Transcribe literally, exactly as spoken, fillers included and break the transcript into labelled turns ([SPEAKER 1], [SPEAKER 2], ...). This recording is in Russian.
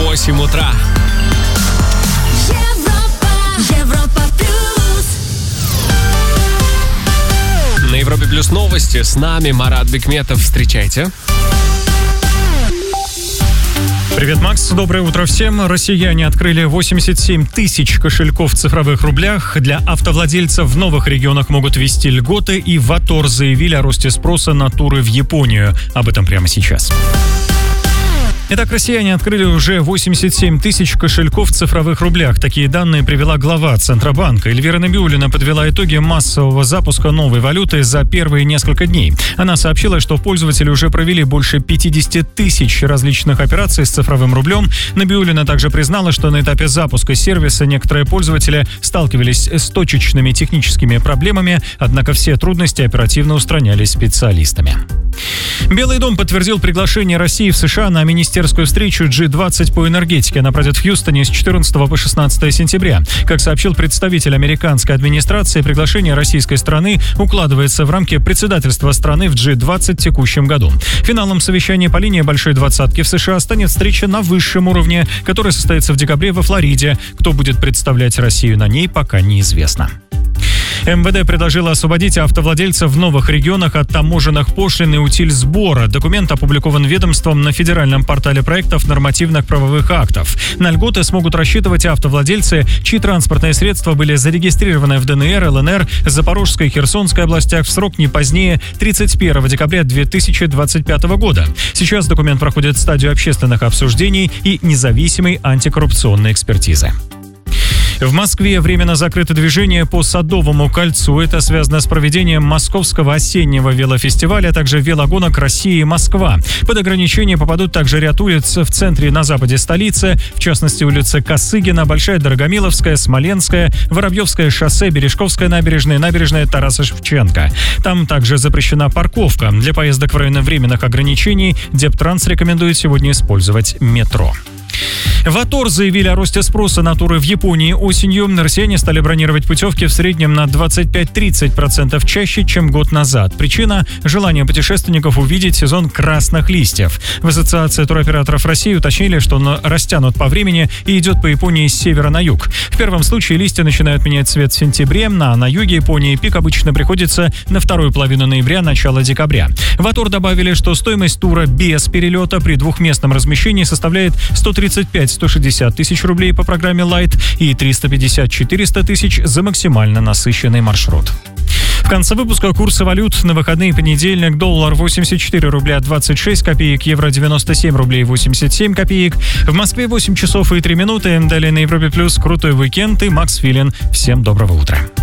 [SPEAKER 1] восемь утра. На Европе Плюс новости. С нами Марат Бекметов. Встречайте.
[SPEAKER 2] Привет, Макс. Доброе утро всем. Россияне открыли восемьдесят семь тысяч кошельков в цифровых рублях. Для автовладельцев в новых регионах могут ввести льготы, и Ватор заявили о росте спроса на туры в Японию. Об этом прямо сейчас. Итак, россияне открыли уже восемьдесят семь тысяч кошельков в цифровых рублях. Такие данные привела глава Центробанка. Эльвира Набиуллина подвела итоги массового запуска новой валюты за первые несколько дней. Она сообщила, что пользователи уже провели больше пятьдесят тысяч различных операций с цифровым рублем. Набиуллина также признала, что на этапе запуска сервиса некоторые пользователи сталкивались с точечными техническими проблемами, однако все трудности оперативно устранялись специалистами. Белый дом подтвердил приглашение России в США на министерскую встречу джи двадцать по энергетике. Она пройдет в Хьюстоне с четырнадцатого по шестнадцатое сентября. Как сообщил представитель американской администрации, приглашение российской страны укладывается в рамки председательства страны в джи двадцать в текущем году. Финалом совещания по линии Большой двадцатки в США станет встреча на высшем уровне, которая состоится в декабре во Флориде. Кто будет представлять Россию на ней, пока неизвестно. эм вэ дэ предложило освободить автовладельцев в новых регионах от таможенных пошлин и утильсбора. Документ опубликован ведомством на федеральном портале проектов нормативных правовых актов. На льготы смогут рассчитывать автовладельцы, чьи транспортные средства были зарегистрированы в дэ эн эр, эл эн эр, Запорожской и Херсонской областях в срок не позднее тридцать первого декабря две тысячи двадцать пятого года. Сейчас документ проходит стадию общественных обсуждений и независимой антикоррупционной экспертизы. В Москве временно закрыто движение по Садовому кольцу. Это связано с проведением Московского осеннего велофестиваля, а также велогонок Россия-Москва. Под ограничения попадут также ряд улиц в центре и на западе столицы, в частности улицы Косыгина, Большая Дорогомиловская, Смоленская, Воробьевское шоссе, Бережковская набережная, набережная Тараса Шевченко. Там также запрещена парковка. Для поездок в районе временных ограничений Дептранс рекомендует сегодня использовать метро. Ватор заявили о росте спроса на туры в Японии осенью. Россияне стали бронировать путевки в среднем на двадцать пять - тридцать процентов чаще, чем год назад. Причина – желание путешественников увидеть сезон красных листьев. В Ассоциации туроператоров России уточнили, что он растянут по времени и идет по Японии с севера на юг. В первом случае листья начинают менять цвет в сентябре, а на юге Японии пик обычно приходится на вторую половину ноября, начало декабря. Ватор добавили, что стоимость тура без перелета при двухместном размещении составляет сто тридцать пять - сто шестьдесят тысяч рублей по программе Light и триста пятьдесят - четыреста тысяч за максимально насыщенный маршрут. В конце выпуска курсы валют на выходные: понедельник, доллар восемьдесят четыре рубля двадцать шесть копеек, евро девяносто семь рублей восемьдесят семь копеек. В Москве восемь часов и три минуты. Далее на Европе Плюс крутой уикенд и Макс Филин. Всем доброго утра.